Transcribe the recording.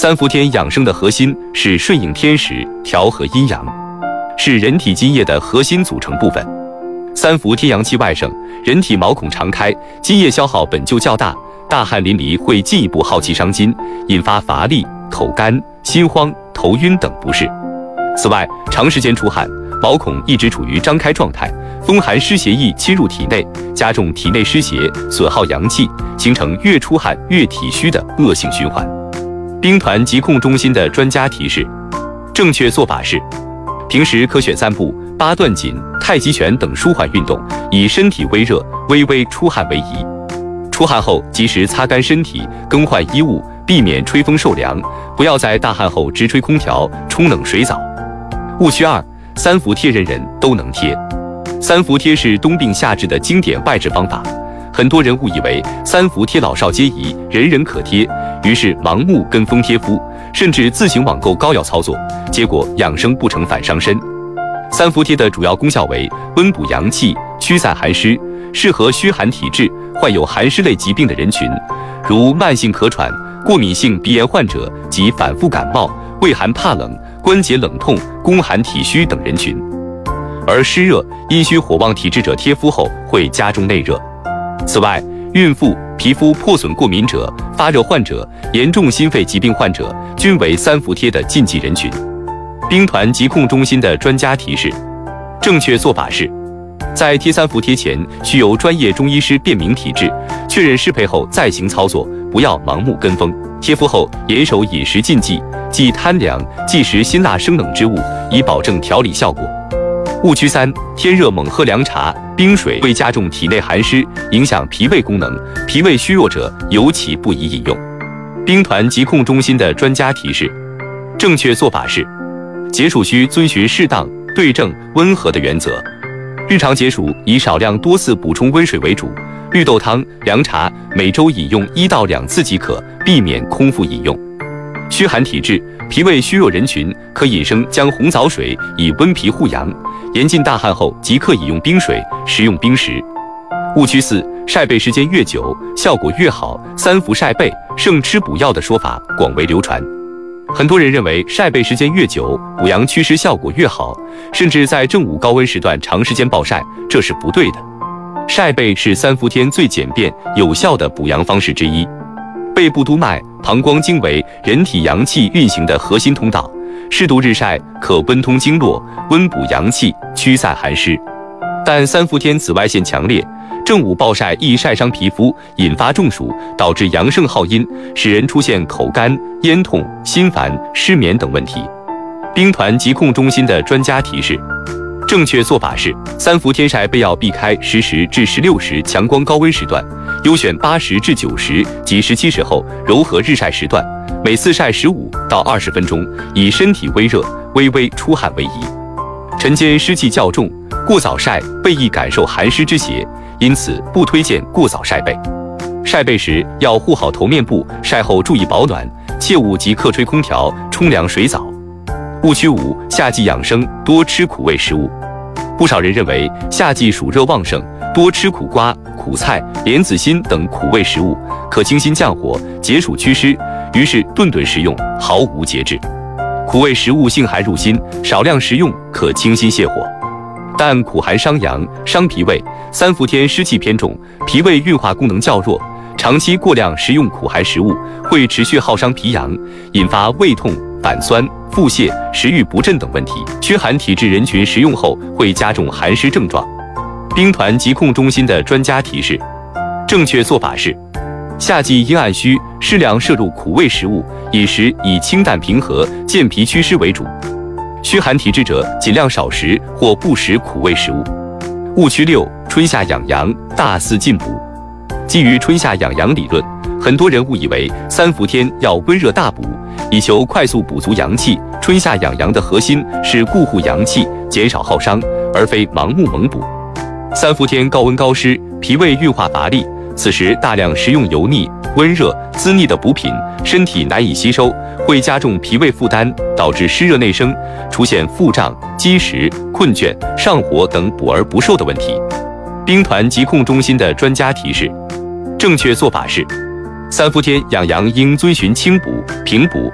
三伏天养生的核心是顺应天时，调和阴阳，是人体津液的核心组成部分。三伏天阳气外盛，人体毛孔常开，津液消耗本就较大，大汗淋漓会进一步耗气伤津，引发乏力、口干、心慌、头晕等不适。此外，长时间出汗，毛孔一直处于张开状态，风寒湿邪易侵入体内，加重体内湿邪，损耗阳气，形成越出汗越体虚的恶性循环。兵团疾控中心的专家提示，正确做法是：平时可选3步、8段锦、太极拳等舒缓运动，以身体微热、微微出汗为宜。出汗后及时擦干身体，更换衣物，避免吹风受凉，不要在大汗后直吹空调、冲冷水澡。误区2：三伏贴人人都能贴。三伏贴是冬病夏治的经典外治方法，很多人误以为三伏贴老少皆宜，人人可贴，于是盲目跟风贴敷，甚至自行网购膏药操作，结果养生不成反伤身。三伏贴的主要功效为温补阳气、驱散寒湿，适合虚寒体质、患有寒湿类疾病的人群，如慢性咳喘、过敏性鼻炎患者及反复感冒、畏寒怕冷、关节冷痛、宫寒体虚等人群。而湿热、阴虚火旺体质者贴敷后会加重内热。此外，孕妇、皮肤破损过敏者、发热患者、严重心肺疾病患者均为三伏贴的禁忌人群。兵团疾控中心的专家提示，正确做法是：在贴三伏贴前，需由专业中医师辨明体质，确认适配后再行操作，不要盲目跟风。贴敷后严守饮食禁忌，忌贪凉，忌食辛辣生冷之物，以保证调理效果。误区3：天热猛喝凉茶、冰水会加重体内寒湿，影响脾胃功能，脾胃虚弱者尤其不宜饮用。兵团疾控中心的专家提示，正确做法是：解暑需遵循适当、对症、温和的原则。日常解暑以少量多次补充温水为主，绿豆汤、凉茶每周饮用1到2次即可，避免空腹饮用。虚寒体质、脾胃虚弱人群可饮生姜红枣水，以温脾护阳。严禁大汗后即刻饮用冰水，食用冰食。误区4：晒背时间越久，效果越好，三伏晒背胜吃补药的说法广为流传。很多人认为晒背时间越久，补阳祛湿效果越好，甚至在正午高温时段长时间暴晒，这是不对的。晒背是三伏天最简便有效的补阳方式之一。背部督脉、膀胱经为人体阳气运行的核心通道，适度日晒可温通经络，温补阳气，驱散寒湿。但三伏天紫外线强烈，正午暴晒易晒伤皮肤，引发中暑，导致阳盛耗阴，使人出现口干、咽痛、心烦、失眠等问题。兵团疾控中心的专家提示，正确做法是：三伏天晒背要避开10时至16时强光高温时段，优选8时至9时及17时后柔和日晒时段，每次晒15到20分钟，以身体微热、微微出汗为宜。晨间湿气较重，过早晒背易感受寒湿之邪，因此不推荐过早晒背。晒背时要护好头面部，晒后注意保暖，切勿即刻吹空调、冲凉水澡。误区5：夏季养生多吃苦味食物。不少人认为夏季暑热旺盛，多吃苦瓜、苦菜、莲子心等苦味食物可清心降火、解暑祛湿，于是顿顿食用，毫无节制。苦味食物性寒入心，少量食用可清心泻火。但苦寒伤阳、伤脾胃，三伏天湿气偏重，脾胃运化功能较弱，长期过量食用苦寒食物会持续耗伤脾阳，引发胃痛、反酸、腹泻、食欲不振等问题。虚寒体质人群食用后会加重寒湿症状。兵团疾控中心的专家提示，正确做法是：夏季阴暗虚，适量摄入苦味食物，饮食以清淡平和、健脾祛湿为主。虚寒体质者尽量少食或不食苦味食物。误区6：春夏养阳大肆进补。基于春夏养阳理论，很多人误以为三伏天要温热大补，以求快速补足阳气。春夏养阳的核心是固护阳气，减少耗伤，而非盲目猛补。三伏天高温高湿，脾胃运化乏力，此时大量食用油腻、温热、滋腻的补品，身体难以吸收，会加重脾胃负担，导致湿热内生，出现腹胀、积食、困倦、上火等补而不受的问题。兵团疾控中心的专家提示，正确做法是：三伏天养阳应遵循清补、平补、